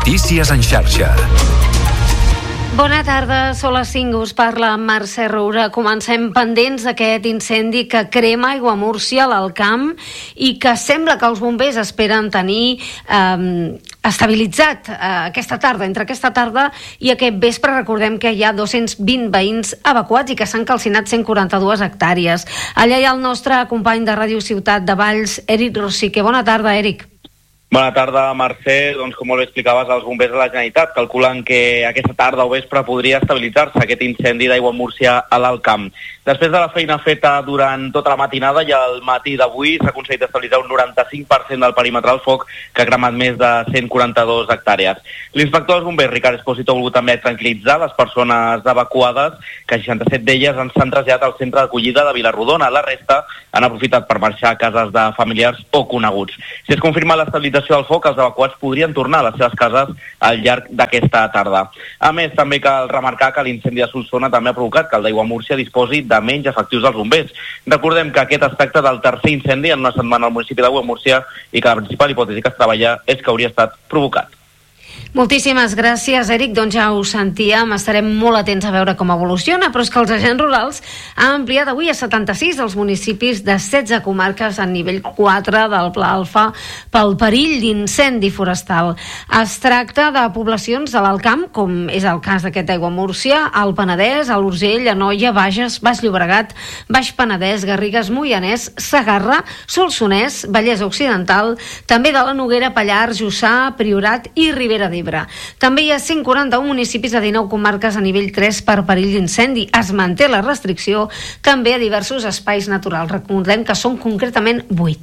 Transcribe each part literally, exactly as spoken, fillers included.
Notícies en xarxa. Bona tarda, són les cinc, us parla Mercè Roura. Comencem pendents d'aquest incendi que crema Aiguamúrcia a l'Alt Camp i que sembla que els bombers esperen tenir eh, estabilitzat eh, aquesta tarda, entre aquesta tarda i aquest vespre. Recordem que hi ha dos-cents vint veïns evacuats i que s'han calcinat cent quaranta-dues hectàrees. Allà hi ha el nostre company de Ràdio Ciutat de Valls, Eric Rosique. Bona tarda, Eric. Bona tarda, Mercè. Doncs, com molt bé explicaves, els bombers de la Generalitat calculen que aquesta tarda o vespre podria estabilitzar-se aquest incendi d'Aiguamúrcia a l'Alt Camp. Després de la feina feta durant tota la matinada i al matí d'avui s'ha aconseguit estabilitzar un noranta-cinc per cent del perímetre del foc, que ha cremat més de cent quaranta-dues hectàrees. L'inspector dels bombers, Ricard Espósito, ha volgut també tranquil·litzar les persones evacuades, que seixanta-set d'elles s'han traslladat al centre d'acollida de Vilarrodona. La resta han aprofitat per marxar a cases de familiars o coneguts. Si es confirma l'estabilització del foc, els evacuats podrien tornar a les seves cases al llarg d'aquesta tarda. A més, també cal remarcar que l'incendi de Solsona també ha provocat que el d'Aiguamúrcia disposi de menys efectius dels bombers. Recordem que aquest es tracta del tercer incendi en una setmana al municipi d'Aiguamúrcia i que la principal hipòtesi que es treballa és que hauria estat provocat. Moltíssimes gràcies, Eric. Doncs ja ho sentíem, estarem molt atents a veure com evoluciona, però és que els agents rurals han ampliat avui a setanta-sis els municipis de setze comarques a nivell quatre del Pla Alfa pel perill d'incendi forestal. Es tracta de poblacions de l'Alt Camp, com és el cas d'aquest Aiguamúrcia, al Penedès, a l'Urgell, Anoia, Bages, Baix Llobregat, Baix Penedès, Garrigues, Moianès, Segarra, Solsonès, Vallès Occidental, també de la Noguera, Pallars, Jussà, Priorat i Ribera d'Ebre. També hi ha cent quaranta-un municipis de dinou comarques a nivell tres per perill d'incendi. Es manté la restricció també a diversos espais naturals. Recordem que són concretament vuit.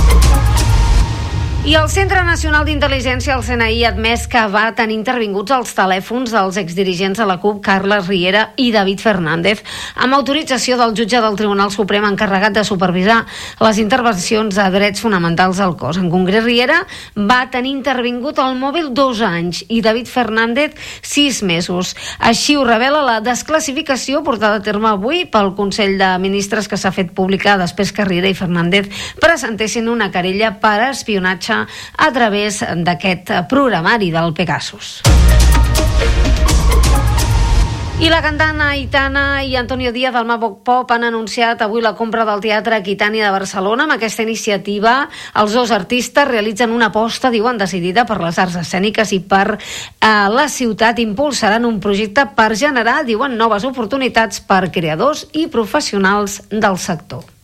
I el Centre Nacional d'Intel·ligència, el C N I, ha admès que va tenir intervinguts els telèfons dels exdirigents de la CUP, Carles Riera i David Fernández, amb autorització del jutge del Tribunal Suprem encarregat de supervisar les intervencions a drets fonamentals del cos. En concret, Riera va tenir intervingut el mòbil dos anys i David Fernández sis mesos. Així ho revela la desclassificació portada a terme avui pel Consell de Ministres, que s'ha fet pública després que Riera i Fernández presentessin una querella per espionatge a través d'aquest programari del Pegasus. I la cantant Aitana i Antonio Díaz del Mavok Pop han anunciat avui la compra del Teatre Aquitània de Barcelona. Amb aquesta iniciativa, els dos artistes realitzen una aposta, diuen, decidida per les arts escèniques i per eh, la ciutat. Impulsaran un projecte per generar, diuen, noves oportunitats per creadors i professionals del sector.